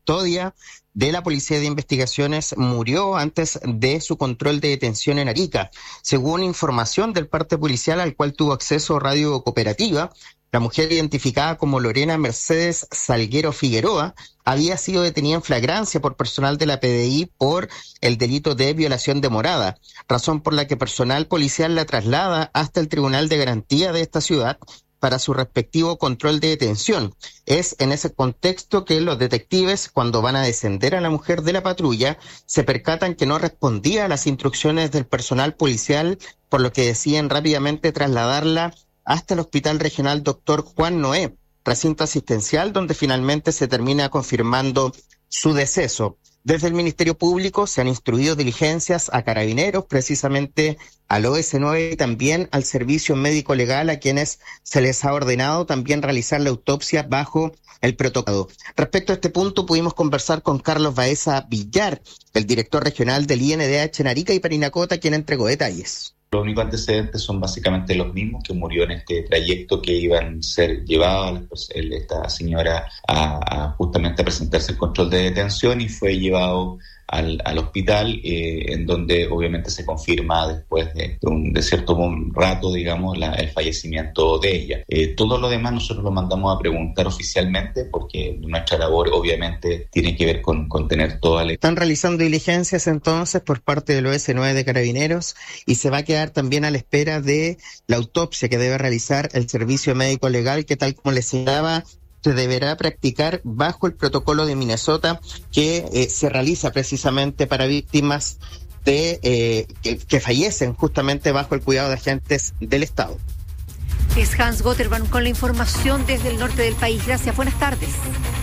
custodia de la Policía de Investigaciones murió antes de su control de detención en Arica. Según información del parte policial al cual tuvo acceso Radio Cooperativa, la mujer identificada como Lorena Mercedes Salguero Figueroa había sido detenida en flagrancia por personal de la PDI por el delito de violación de morada, razón por la que personal policial la traslada hasta el Tribunal de Garantía de esta ciudad para su respectivo control de detención. Es en ese contexto que los detectives, cuando van a descender a la mujer de la patrulla, se percatan que no respondía a las instrucciones del personal policial, por lo que deciden rápidamente trasladarla hasta el Hospital Regional Dr. Juan Noé, recinto asistencial donde finalmente se termina confirmando su deceso. Desde el Ministerio Público se han instruido diligencias a carabineros, precisamente al OS9 y también al Servicio Médico Legal, a quienes se les ha ordenado también realizar la autopsia bajo el protocolo. Respecto a este punto, pudimos conversar con Carlos Baeza Villar, el director regional del INDH en Arica y Parinacota, quien entregó detalles. Los únicos antecedentes son básicamente los mismos, que murió en este trayecto que iban a ser llevados esta señora justamente a presentarse el control de detención y fue llevado al hospital, en donde obviamente se confirma después de cierto rato, digamos, el fallecimiento de ella. Todo lo demás nosotros lo mandamos a preguntar oficialmente porque nuestra labor obviamente tiene que ver con tener toda la... Están realizando diligencias entonces por parte del OS9 de Carabineros y se va a quedar también a la espera de la autopsia que debe realizar el Servicio Médico Legal, que tal como les señalaba, se deberá practicar bajo el protocolo de Minnesota que se realiza precisamente para víctimas que fallecen justamente bajo el cuidado de agentes del Estado. Es Hans Gotterman con la información desde el norte del país. Gracias, buenas tardes.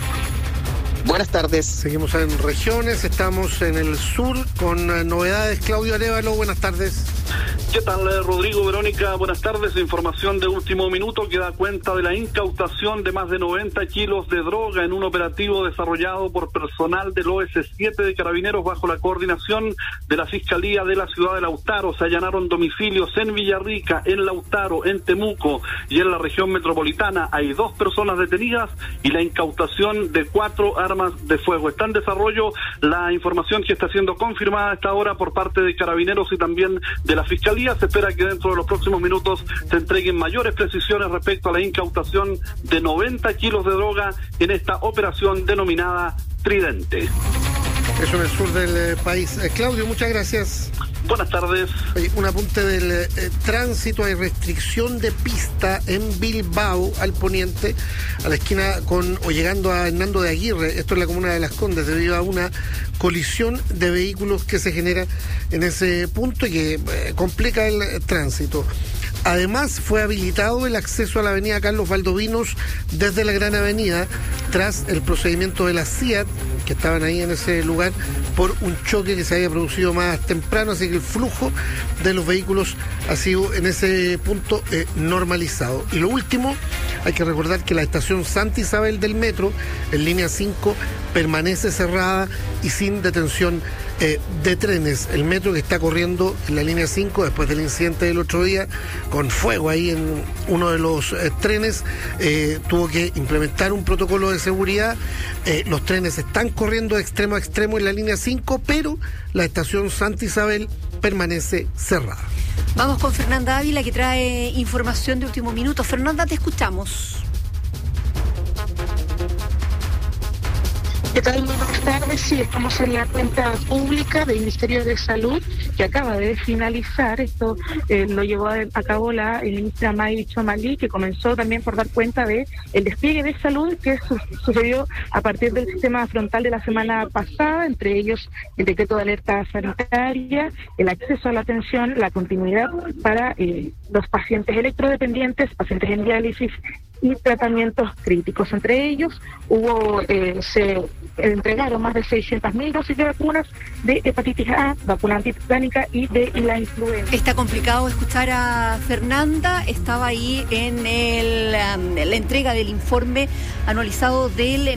Buenas tardes. Seguimos en regiones, estamos en el sur con novedades. Claudio Arévalo, buenas tardes. ¿Qué tal, Rodrigo, Verónica? Buenas tardes. Información de último minuto que da cuenta de la incautación de más de 90 kilos de droga en un operativo desarrollado por personal del OS7 de Carabineros bajo la coordinación de la Fiscalía de la ciudad de Lautaro. Se allanaron domicilios en Villarrica, en Lautaro, en Temuco y en la región metropolitana. Hay 2 personas detenidas y la incautación de 4 armas de fuego. Está en desarrollo la información que está siendo confirmada a esta hora por parte de Carabineros y también de la Fiscalía. Se espera que dentro de los próximos minutos se entreguen mayores precisiones respecto a la incautación de 90 kilos de droga en esta operación denominada Tridente. Eso en el sur del país. Claudio, muchas gracias. Buenas tardes. Un apunte del tránsito. Hay restricción de pista en Bilbao, al poniente, a la esquina llegando a Hernando de Aguirre. Esto es la comuna de Las Condes, debido a una colisión de vehículos que se genera en ese punto y que complica el tránsito. Además, fue habilitado el acceso a la avenida Carlos Valdovinos desde la Gran Avenida tras el procedimiento de la CIAT, que estaban ahí en ese lugar, por un choque que se había producido más temprano, así que el flujo de los vehículos ha sido en ese punto normalizado. Y lo último, hay que recordar que la estación Santa Isabel del metro, en línea 5, permanece cerrada y sin detención de trenes. El metro que está corriendo en la línea 5 después del incidente del otro día con fuego ahí en uno de los trenes, tuvo que implementar un protocolo de seguridad. Los trenes están corriendo de extremo a extremo en la línea 5, pero la estación Santa Isabel permanece cerrada. Vamos con Fernanda Ávila, que trae información de último minuto. Fernanda, te escuchamos. ¿Qué tal? Buenas tardes. Sí, estamos en la cuenta pública del Ministerio de Salud, que acaba de finalizar. Esto lo llevó a cabo la ministra May Chomalí, que comenzó también por dar cuenta de el despliegue de salud que sucedió a partir del sistema frontal de la semana pasada, entre ellos el decreto de alerta sanitaria, el acceso a la atención, la continuidad para los pacientes electrodependientes, pacientes en diálisis y tratamientos críticos. Entre ellos se entregaron más de 600.000 dosis de vacunas de hepatitis A, vacuna antitetánica y de la influenza. Está complicado escuchar a Fernanda. Estaba ahí en la entrega del informe anualizado del